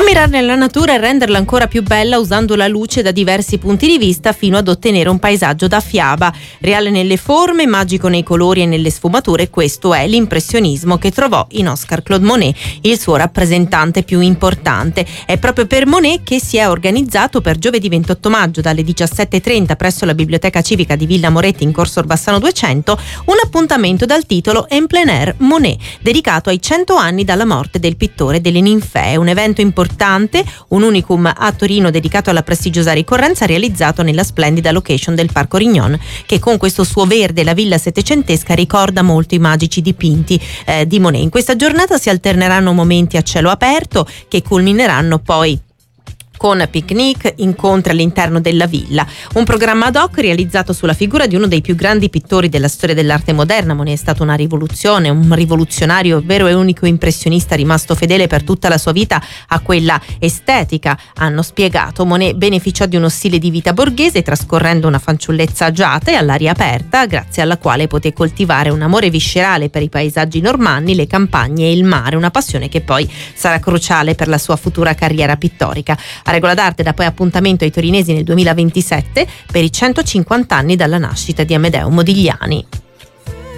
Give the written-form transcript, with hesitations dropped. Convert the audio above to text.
Ammirare la natura e renderla ancora più bella usando la luce da diversi punti di vista fino ad ottenere un paesaggio da fiaba, reale nelle forme, magico nei colori e nelle sfumature. Questo è l'impressionismo che trovò in Oscar Claude Monet il suo rappresentante più importante. È proprio per Monet che si è organizzato per giovedì 28 maggio dalle 17:30 presso la Biblioteca Civica di Villa Moretti in Corso Orbassano 200 un appuntamento dal titolo En plein air Monet, dedicato ai 100 anni dalla morte del pittore delle ninfee. Un evento importante, un unicum a Torino dedicato alla prestigiosa ricorrenza, realizzato nella splendida location del Parco Rignon, che con questo suo verde, la villa settecentesca, ricorda molto i magici dipinti di Monet. In questa giornata si alterneranno momenti a cielo aperto che culmineranno poi con picnic, incontri all'interno della villa. Un programma ad hoc realizzato sulla figura di uno dei più grandi pittori della storia dell'arte moderna. Monet è stato una rivoluzione, un rivoluzionario, vero e unico impressionista, rimasto fedele per tutta la sua vita a quella estetica. Hanno spiegato, Monet beneficiò di uno stile di vita borghese, trascorrendo una fanciullezza agiata e all'aria aperta, grazie alla quale poté coltivare un amore viscerale per i paesaggi normanni, le campagne e il mare, una passione che poi sarà cruciale per la sua futura carriera pittorica. A Regola d'Arte dà poi appuntamento ai torinesi nel 2027 per i 150 anni dalla nascita di Amedeo Modigliani.